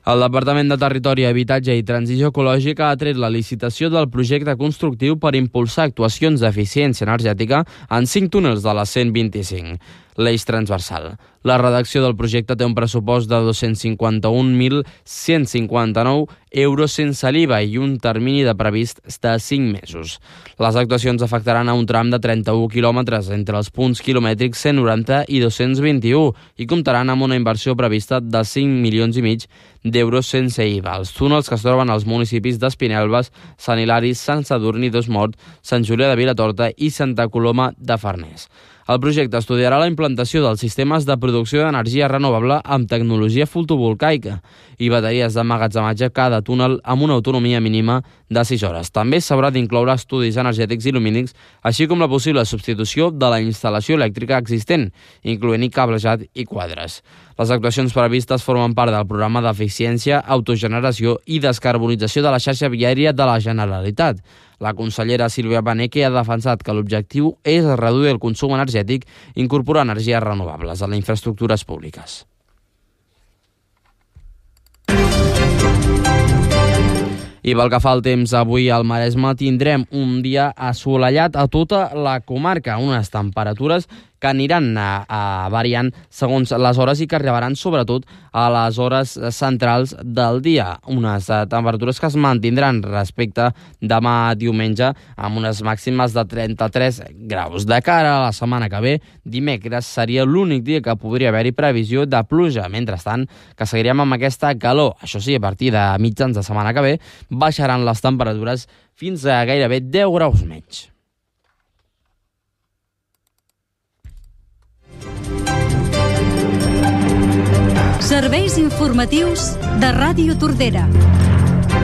El Departament de Territori, Habitatge i Transició Ecològica ha tret la licitació del projecte constructiu per impulsar actuacions d'eficiència energètica en 5 túnels de la 125, l'eix transversal. La redacció del projecte té un pressupost de 251.159 euros sense l'IVA i un termini de previst de 5 mesos. Les actuacions afectaran a un tram de 31 quilòmetres entre els punts quilomètrics 190 i 221 i comptaran amb una inversió prevista de 5,5 milions d'euros sense IVA. Els túnels que es troben als municipis d'Espinelves, Sant Hilari, Sant Sadurní d'Osmort, Sant Julià de Vilatorta i Santa Coloma de Farners. El projecte estudiarà la implantació dels sistemes de producció d'energia renovable amb tecnologia fotovoltaica i bateries d'emmagatzematge cada túnel amb una autonomia mínima de 6 hores. També s'haurà d'incloure estudis energètics i lumínics, així com la possible substitució de la instal·lació elèctrica existent, incloent-hi cablejat i quadres. Les actuacions previstes formen part del programa d'eficiència, autogeneració i descarbonització de la xarxa viària de la Generalitat. La consellera Sílvia Paneque ha defensat que l'objectiu és reduir el consum energètic i incorporar energies renovables a les infraestructures públiques. I pel que fa al temps, avui al Maresme tindrem un dia assolellat a tota la comarca, unes temperatures que aniran variant segons les hores i que arribaran sobretot a les hores centrals del dia. Unes temperatures que es mantindran respecte demà diumenge amb unes màximes de 33 graus. De cara a la setmana que ve, dimecres seria l'únic dia que podria haver-hi previsió de pluja. Mentrestant, que seguirem amb aquesta calor. Això sí, a partir de mitjans de setmana que ve, baixaran les temperatures fins a gairebé 10 graus menys. Serveis informatius de Ràdio Tordera.